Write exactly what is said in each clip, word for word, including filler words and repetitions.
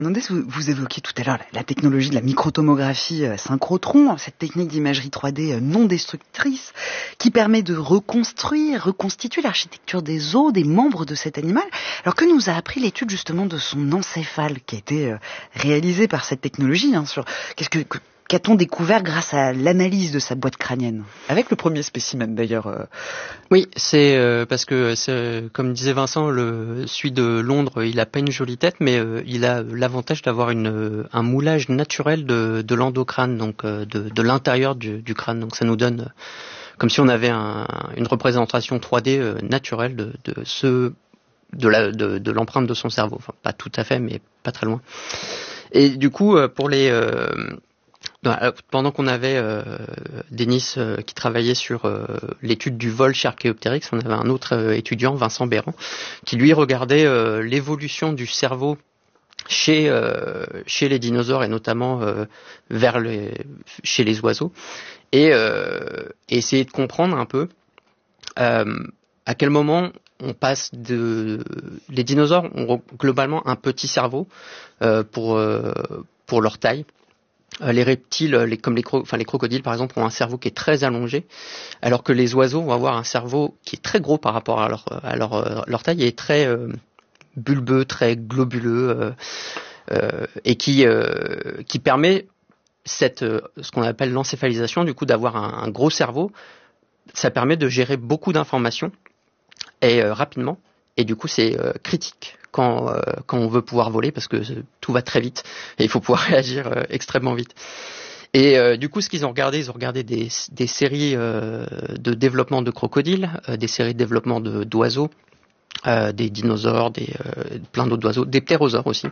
Nandès, vous, vous évoquiez tout à l'heure la, la technologie de la microtomographie euh, synchrotron, cette technique d'imagerie trois D euh, non destructrice qui permet de reconstruire, reconstituer l'architecture des os des membres de cet animal. Alors que nous a appris l'étude justement de son encéphale qui a été euh, réalisée par cette technologie hein, sur qu'est-ce que, que Qu'a-t-on découvert grâce à l'analyse de sa boîte crânienne? Avec le premier spécimen d'ailleurs. Euh... Oui, c'est euh, parce que, c'est, comme disait Vincent, le, celui de Londres, il a pas une jolie tête, mais euh, il a l'avantage d'avoir une, un moulage naturel de, de l'endocrâne, donc euh, de, de l'intérieur du, du crâne. Donc ça nous donne, euh, comme si on avait un, une représentation trois D euh, naturelle de, de, ce, de, la, de, de l'empreinte de son cerveau. Enfin, pas tout à fait, mais pas très loin. Et du coup, pour les... Euh, Pendant qu'on avait euh, Denis euh, qui travaillait sur euh, l'étude du vol chez Archaeopteryx, on avait un autre euh, étudiant, Vincent Béran, qui lui regardait euh, l'évolution du cerveau chez euh, chez les dinosaures et notamment euh, vers les, chez les oiseaux, et euh, essayer de comprendre un peu euh, à quel moment on passe de... Les dinosaures ont globalement un petit cerveau euh, pour euh, pour leur taille. Les reptiles, les, comme les, cro- enfin, les crocodiles par exemple, ont un cerveau qui est très allongé, alors que les oiseaux vont avoir un cerveau qui est très gros par rapport à leur, à leur, leur taille et très euh, bulbeux, très globuleux, euh, euh, et qui, euh, qui permet cette, euh, ce qu'on appelle l'encéphalisation, du coup d'avoir un, un gros cerveau. Ça permet de gérer beaucoup d'informations et euh, rapidement, et du coup c'est euh, critique. Quand, euh, quand on veut pouvoir voler, parce que tout va très vite et il faut pouvoir réagir euh, extrêmement vite. Et euh, du coup, ce qu'ils ont regardé, ils ont regardé des, des séries euh, de développement de crocodiles, euh, des séries de développement de, d'oiseaux, euh, des dinosaures, des, euh, plein d'autres oiseaux, des ptérosaures aussi.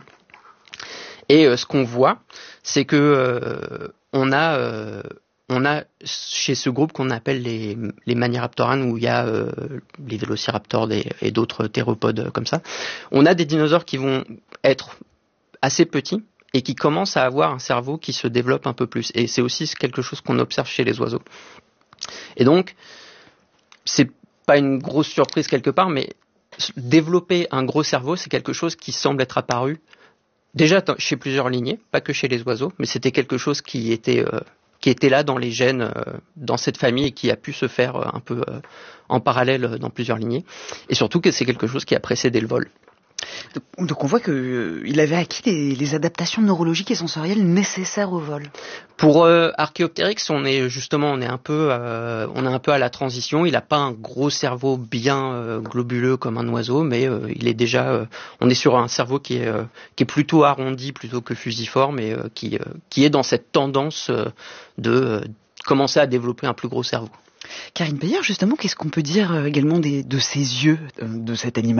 Et euh, ce qu'on voit, c'est que euh, on a euh, on a chez ce groupe qu'on appelle les, les Maniraptorans, où il y a euh, les vélociraptors des, et d'autres théropodes comme ça, on a des dinosaures qui vont être assez petits et qui commencent à avoir un cerveau qui se développe un peu plus. Et c'est aussi quelque chose qu'on observe chez les oiseaux. Et donc, c'est pas une grosse surprise quelque part, mais développer un gros cerveau, c'est quelque chose qui semble être apparu déjà chez plusieurs lignées, pas que chez les oiseaux, mais c'était quelque chose qui était... Euh, qui était là dans les gènes, euh, dans cette famille, et qui a pu se faire euh, un peu euh, en parallèle euh, dans plusieurs lignées. Et surtout que c'est quelque chose qui a précédé le vol. Donc, donc on voit qu'il euh, avait acquis les, les adaptations neurologiques et sensorielles nécessaires au vol. Pour euh, Archaeopteryx, on est justement, on est un peu, euh, on est un peu à la transition. Il n'a pas un gros cerveau bien euh, globuleux comme un oiseau, mais euh, il est déjà, euh, on est sur un cerveau qui est, euh, qui est plutôt arrondi plutôt que fusiforme, et euh, qui, euh, qui est dans cette tendance euh, de euh, commencer à développer un plus gros cerveau. Karine Peyer, justement, qu'est-ce qu'on peut dire euh, également des, de ces yeux euh, de cet animal ?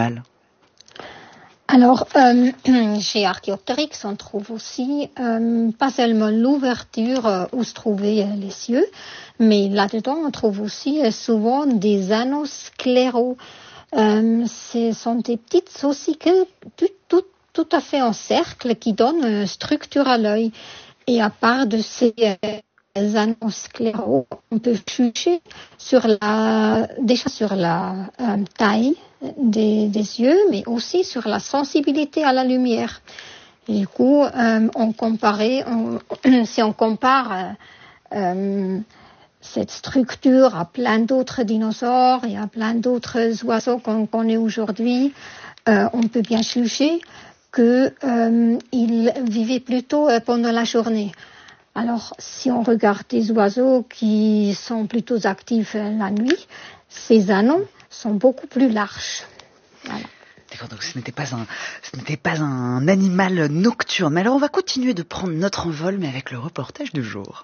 Alors, euh, chez Archaeopteryx, on trouve aussi euh, pas seulement l'ouverture euh, où se trouvaient euh, les yeux, mais là-dedans, on trouve aussi euh, souvent des anneaux scléraux. Euh, ce sont des petites ossicules tout, tout, tout à fait en cercle qui donnent euh, structure à l'œil. Et à part de ces euh, anneaux scléraux, on peut juger sur la, déjà sur la euh, taille Des, des yeux, mais aussi sur la sensibilité à la lumière. Et du coup, euh, on comparait, on, si on compare euh, euh, cette structure à plein d'autres dinosaures et à plein d'autres oiseaux qu'on connaît aujourd'hui, euh, on peut bien juger qu'ils euh, vivaient plutôt euh, pendant la journée. Alors, si on regarde des oiseaux qui sont plutôt actifs euh, la nuit, ces anneaux sont beaucoup plus larges. Voilà. D'accord, donc ce n'était pas un, ce n'était pas un animal nocturne. Mais alors, on va continuer de prendre notre envol, mais avec le reportage du jour.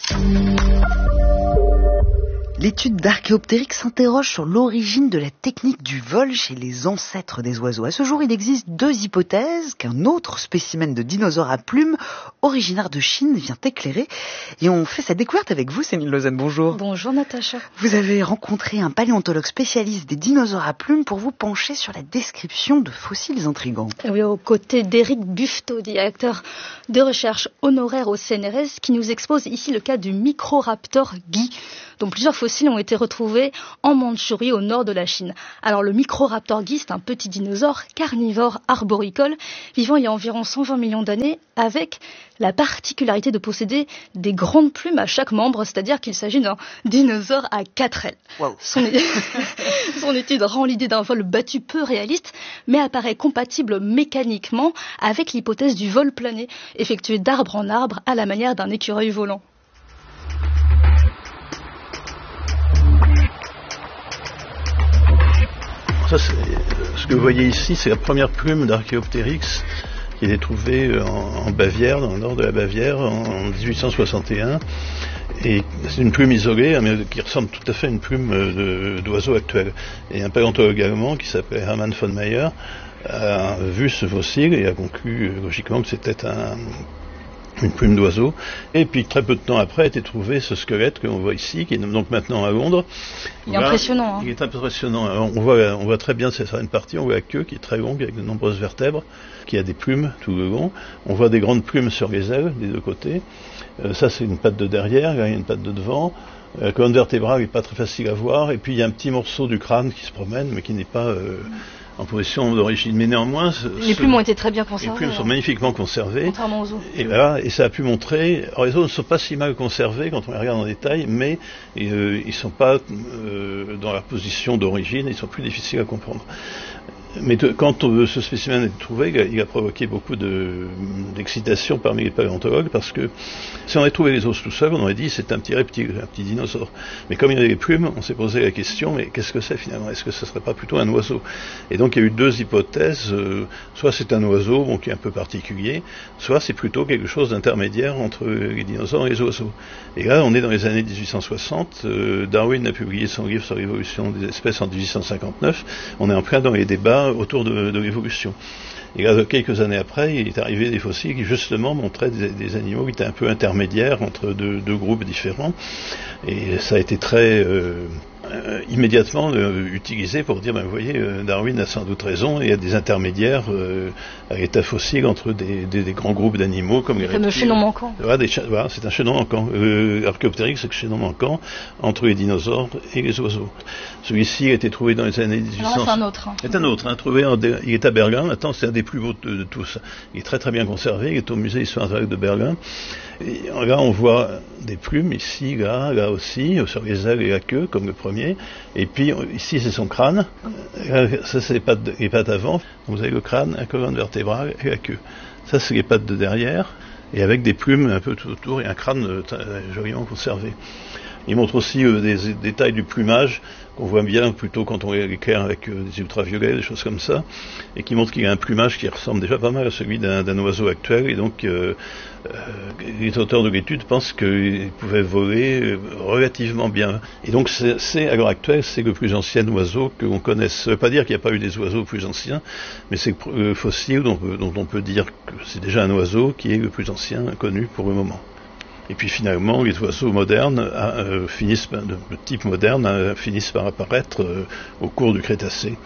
L'étude d'Archaeopteryx s'interroge sur l'origine de la technique du vol chez les ancêtres des oiseaux. À ce jour, il existe deux hypothèses qu'un autre spécimen de dinosaure à plumes, originaire de Chine, vient éclairer. Et on fait sa découverte avec vous, Céline Lausanne. Bonjour. Bonjour Natacha. Vous avez rencontré un paléontologue spécialiste des dinosaures à plumes pour vous pencher sur la description de fossiles intrigants. Et oui, aux côtés d'Éric Buffetot, directeur de recherche honoraire au C N R S, qui nous expose ici le cas du Microraptor Guy, dont plusieurs fossiles fossiles ont été retrouvés en Mandchourie, au nord de la Chine. Alors le Microraptor guy, c'est un petit dinosaure carnivore arboricole vivant il y a environ cent vingt millions d'années, avec la particularité de posséder des grandes plumes à chaque membre, c'est-à-dire qu'il s'agit d'un dinosaure à quatre ailes. Wow. Son, é... Son étude rend l'idée d'un vol battu peu réaliste, mais apparaît compatible mécaniquement avec l'hypothèse du vol plané, effectué d'arbre en arbre à la manière d'un écureuil volant. Ça, c'est, ce que vous voyez ici, c'est la première plume d'Archaeopteryx qui a été trouvée en, en Bavière, dans le nord de la Bavière, en, en dix-huit cent soixante et un. Et c'est une plume isolée, mais qui ressemble tout à fait à une plume de, d'oiseau actuel. Et un paléontologue allemand qui s'appelait Hermann von Meyer a vu ce fossile et a conclu logiquement que c'était un, une plume d'oiseau. Et puis très peu de temps après a été trouvé ce squelette que l'on voit ici, qui est donc maintenant à Londres. Il est Là, impressionnant. Hein. Il est impressionnant. Alors, on voit, on voit très bien certaines parties. On voit la queue qui est très longue avec de nombreuses vertèbres, qui a des plumes tout le long. On voit des grandes plumes sur les ailes des deux côtés. Euh, ça c'est une patte de derrière, là il y a une patte de devant. La colonne vertébrale n'est pas très facile à voir. Et puis il y a un petit morceau du crâne qui se promène, mais qui n'est pas euh, en position d'origine. Mais néanmoins, ce, les plumes ce, ont été très bien conservées. Les plumes alors. sont magnifiquement conservées. Contrairement aux os. Et voilà, et ça a pu montrer. Alors les os ne sont pas si mal conservés quand on les regarde en détail, mais euh, ils ne sont pas euh, dans leur position d'origine. Ils sont plus difficiles à comprendre. Mais de, quand euh, ce spécimen a été trouvé, il a, il a provoqué beaucoup de, d'excitation parmi les paléontologues, parce que si on avait trouvé les os tout seul, on aurait dit c'est un petit reptile, un petit dinosaure. Mais comme il y avait les plumes, on s'est posé la question, mais qu'est-ce que c'est finalement? Est-ce que ce ne serait pas plutôt un oiseau? Et donc il y a eu deux hypothèses, euh, soit c'est un oiseau, bon, qui est un peu particulier, soit c'est plutôt quelque chose d'intermédiaire entre les dinosaures et les oiseaux. Et là, on est dans les années dix-huit cent soixante, euh, Darwin a publié son livre sur l'évolution des espèces en dix-huit cent cinquante-neuf, on est en plein dans les débats autour de, de l'évolution. Et là, quelques années après, il est arrivé des fossiles qui justement montraient des, des animaux qui étaient un peu intermédiaires entre deux, deux groupes différents. Et ça a été très euh, euh, immédiatement euh, utilisé pour dire, ben, vous voyez, euh, Darwin a sans doute raison, il y a des intermédiaires euh, à l'état fossile entre des, des, des grands groupes d'animaux comme les reptiles. Le chaînon manquant. Voilà, des, voilà, c'est un chaînon manquant. Euh, Archaeopteryx, c'est le chaînon manquant entre les dinosaures et les oiseaux. Celui-ci a été trouvé dans les années dix-huit cents. Alors, c'est un autre. Hein. C'est un autre, hein, trouvé en, il est à Berlin, maintenant c'est un des plus beaux de, de tous. Il est très très bien conservé, il est au musée d'histoire naturelle de Berlin. Et là on voit des plumes, ici, là, là aussi, sur les ailes et la queue, comme le premier. Et puis ici c'est son crâne, là, ça c'est les pattes, de, les pattes avant. Vous avez le crâne, la colonne vertébrale et la queue. Ça c'est les pattes de derrière, et avec des plumes un peu tout autour et un crâne euh, joliment conservé. Il montre aussi euh, des, des détails du plumage qu'on voit bien plutôt quand on l'éclaire avec euh, des ultraviolets, des choses comme ça, et qui montre qu'il y a un plumage qui ressemble déjà pas mal à celui d'un, d'un oiseau actuel, et donc euh, euh, les auteurs de l'étude pensent qu'il pouvait voler relativement bien. Et donc c'est, c'est à l'heure actuelle, c'est le plus ancien oiseau que l'on connaisse. Ça ne veut pas dire qu'il n'y a pas eu des oiseaux plus anciens, mais c'est le fossile dont, dont on peut dire que c'est déjà un oiseau qui est le plus ancien connu pour le moment. Et puis finalement, les oiseaux modernes euh, finissent, de, de type moderne, euh, finissent par apparaître euh, au cours du Crétacé.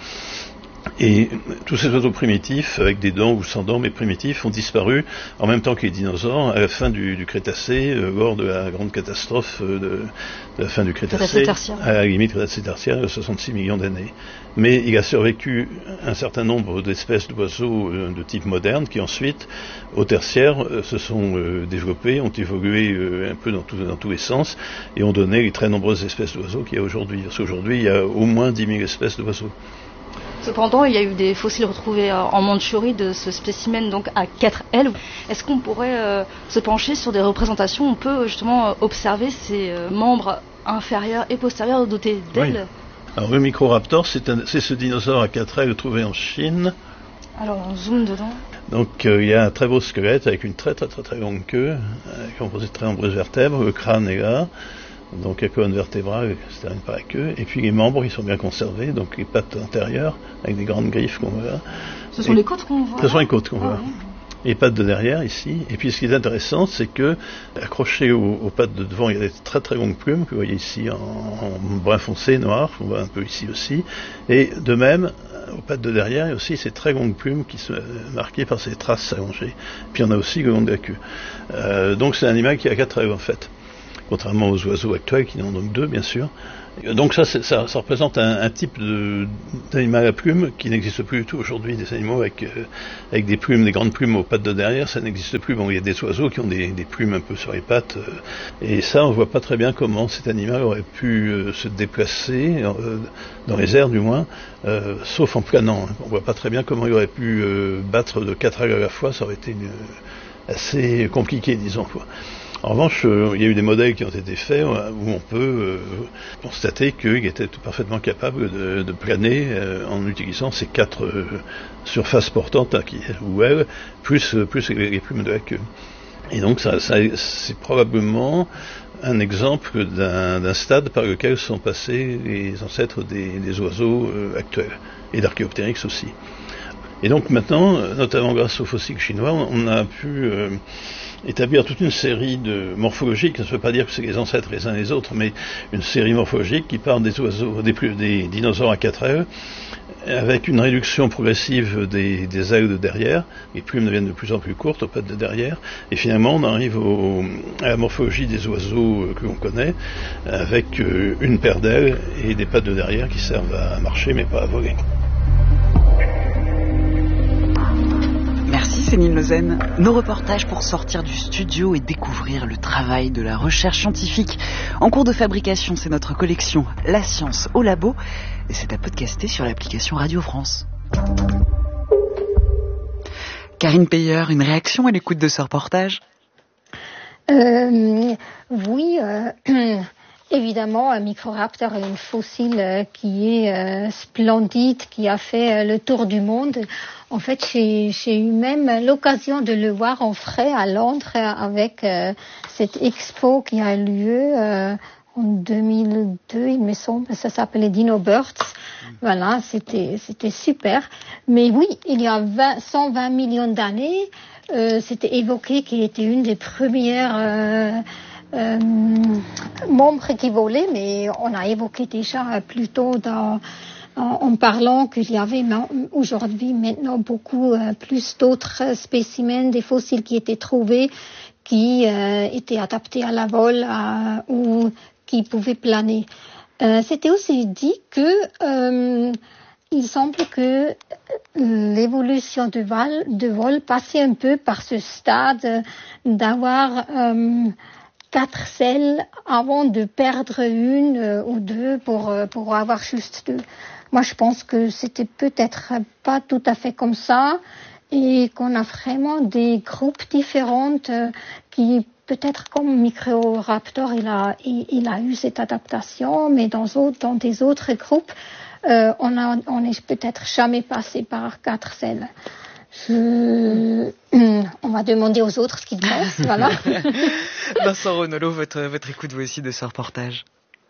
Et tous ces oiseaux primitifs, avec des dents ou sans dents, mais primitifs, ont disparu en même temps que les dinosaures à la fin du, du Crétacé, euh, lors de la grande catastrophe euh, de, de la fin du Crétacé, à la limite Crétacé tertiaire, de soixante-six millions d'années. Mais il a survécu un certain nombre d'espèces d'oiseaux euh, de type moderne qui ensuite, au tertiaire, euh, se sont euh, développés, ont évolué euh, un peu dans, tout, dans tous les sens et ont donné les très nombreuses espèces d'oiseaux qu'il y a aujourd'hui. Parce qu'aujourd'hui, il y a au moins dix mille espèces d'oiseaux. Cependant, il y a eu des fossiles retrouvés en Mandchourie de ce spécimen donc à quatre ailes. Est-ce qu'on pourrait euh, se pencher sur des représentations où on peut justement observer ces euh, membres inférieurs et postérieurs dotés d'ailes? Oui. Alors le Microraptor, c'est, un, c'est ce dinosaure à quatre ailes trouvé en Chine. Alors on zoome dedans. Donc euh, il y a un très beau squelette avec une très très très très longue queue, euh, composée de très nombreuses vertèbres. Le crâne est là. Donc la colonne vertébrale se termine par la queue, et puis les membres ils sont bien conservés, donc les pattes antérieures avec des grandes griffes qu'on voit là. Ce sont et les côtes qu'on voit. Ce sont les côtes qu'on ah, voit. Oui. Les pattes de derrière ici, et puis ce qui est intéressant c'est que accrochées aux, aux pattes de devant il y a des très très longues plumes que vous voyez ici en, en brun foncé, noir, qu'on voit un peu ici aussi, et de même aux pattes de derrière il y a aussi ces très longues plumes qui sont marquées par ces traces allongées, puis on a aussi le long de la queue. Euh, donc c'est un animal qui a quatre ailes en fait. contrairement aux oiseaux actuels qui n'en ont que deux, bien sûr. Donc ça, ça, ça représente un, un type de, d'animal à plumes qui n'existe plus du tout aujourd'hui, des animaux avec, euh, avec des plumes, des grandes plumes aux pattes de derrière, ça n'existe plus. Bon, il y a des oiseaux qui ont des, des plumes un peu sur les pattes, euh, et ça, on voit pas très bien comment cet animal aurait pu euh, se déplacer, euh, dans les airs du moins, euh, sauf en planant. Hein. On voit pas très bien comment il aurait pu euh, battre de quatre ailes à la fois, ça aurait été une, assez compliqué, disons, quoi. En revanche, euh, il y a eu des modèles qui ont été faits euh, où on peut euh, constater qu'il était tout parfaitement capable de, de planer euh, en utilisant ces quatre euh, surfaces portantes hein, qui, ou ailes, plus, plus les, les plumes de la queue. Et donc ça, ça, c'est probablement un exemple d'un, d'un stade par lequel sont passés les ancêtres des, des oiseaux euh, actuels, et d'Archéoptérix aussi. Et donc maintenant, notamment grâce aux fossiles chinois, on a pu euh, établir toute une série de morphologiques, ça ne veut pas dire que c'est les ancêtres les uns les autres, mais une série morphologique qui part des oiseaux, des, des dinosaures à quatre ailes, avec une réduction progressive des, des ailes de derrière, les plumes deviennent de plus en plus courtes aux pattes de derrière, et finalement on arrive au, à la morphologie des oiseaux que l'on connaît, avec une paire d'ailes et des pattes de derrière qui servent à marcher mais pas à voler. Merci Céline Lausanne. Nos reportages pour sortir du studio et découvrir le travail de la recherche scientifique en cours de fabrication, c'est notre collection La Science au Labo et c'est à podcaster sur l'application Radio France. Karine Peyer, une réaction à l'écoute de ce reportage ? euh, Oui, euh, évidemment, un Microraptor est une fossile euh, qui est euh, splendide, qui a fait euh, le tour du monde. En fait, j'ai, j'ai eu même l'occasion de le voir en vrai à Londres avec euh, cette expo qui a eu lieu euh, en deux mille deux, il me semble. Ça s'appelait Dino Birds. Voilà, c'était, c'était super. Mais oui, il y a vingt, cent vingt millions d'années, euh, c'était évoqué qu'il était une des premières euh, euh, membres qui volaient, mais on a évoqué déjà plus tôt dans... en parlant qu'il y avait aujourd'hui maintenant beaucoup euh, plus d'autres spécimens, des fossiles qui étaient trouvés, qui euh, étaient adaptés à la vol à, ou qui pouvaient planer. Euh, c'était aussi dit que euh, il semble que l'évolution de vol, de vol passait un peu par ce stade d'avoir euh, quatre selles avant de perdre une euh, ou deux pour, euh, pour avoir juste deux. Moi, je pense que c'était peut-être pas tout à fait comme ça et qu'on a vraiment des groupes différents euh, qui, peut-être comme Microraptor, il a, il, il a eu cette adaptation, mais dans, autres, dans des autres groupes, euh, on a, on est peut-être jamais passé par quatre selles. Je... On va demander aux autres ce qu'ils pensent, voilà. Vincent Ronolo, votre, votre écoute vous aussi de ce reportage.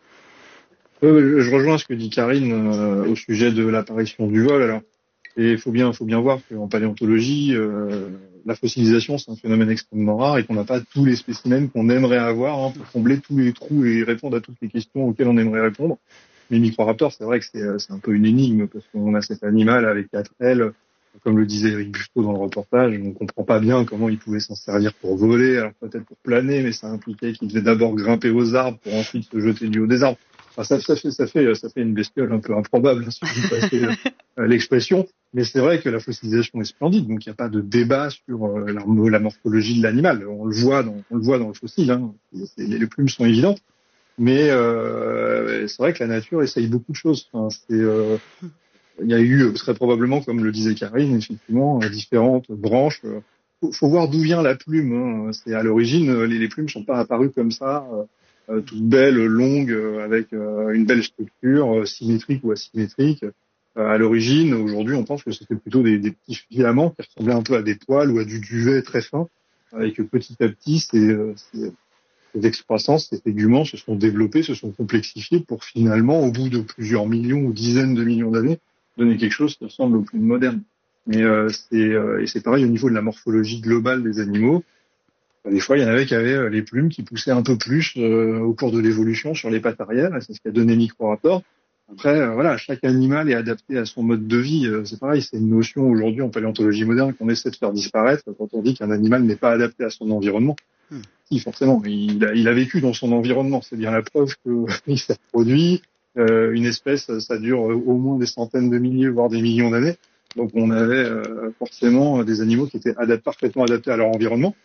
Euh, je rejoins ce que dit Karine euh, au sujet de l'apparition du vol. Alors, et il faut bien, faut bien voir qu'en paléontologie, euh, la fossilisation c'est un phénomène extrêmement rare et qu'on n'a pas tous les spécimens qu'on aimerait avoir hein, pour combler tous les trous et répondre à toutes les questions auxquelles on aimerait répondre. Mais Microraptor, c'est vrai que c'est, c'est un peu une énigme parce qu'on a cet animal avec quatre ailes, comme le disait Eric Busteau dans le reportage, on comprend pas bien comment il pouvait s'en servir pour voler, alors peut-être pour planer, mais ça impliquait qu'il devait d'abord grimper aux arbres pour ensuite se jeter du haut des arbres. Enfin, ça, ça fait, ça fait, ça fait une bestiole un peu improbable, hein, si vous passez euh, l'expression. Mais c'est vrai que la fossilisation est splendide, donc il n'y a pas de débat sur euh, la, la morphologie de l'animal. On le voit dans, on le voit dans le fossile. Hein. Les, les plumes sont évidentes, mais euh, c'est vrai que la nature essaye beaucoup de choses. Enfin, c'est, euh, il y a eu très probablement, comme le disait Karine, effectivement, différentes branches. Faut, faut voir d'où vient la plume. Hein. C'est à l'origine, les, les plumes sont pas apparues comme ça. Euh, Euh, toute belle, longue, euh, avec euh, une belle structure, euh, symétrique ou asymétrique. Euh, à l'origine, aujourd'hui, on pense que c'était plutôt des, des petits filaments qui ressemblaient un peu à des poils ou à du duvet très fin, et que petit à petit, ces, euh, ces, ces excroissances, ces téguments se sont développés, se sont complexifiés pour finalement, au bout de plusieurs millions ou dizaines de millions d'années, donner quelque chose qui ressemble aux plumes modernes. Mais euh, c'est, euh, et c'est pareil au niveau de la morphologie globale des animaux. Des fois, il y en avait qui avaient les plumes qui poussaient un peu plus euh, au cours de l'évolution sur les pattes arrière, et c'est ce qui a donné Microraptor. Après, euh, voilà, chaque animal est adapté à son mode de vie. Euh, c'est pareil, c'est une notion aujourd'hui en paléontologie moderne qu'on essaie de faire disparaître quand on dit qu'un animal n'est pas adapté à son environnement. Hmm. Si, forcément. Il a, il a vécu dans son environnement. C'est bien la preuve qu'il s'est reproduit. Euh, une espèce, ça dure au moins des centaines de milliers, voire des millions d'années. Donc on avait euh, forcément des animaux qui étaient adap- parfaitement adaptés à leur environnement.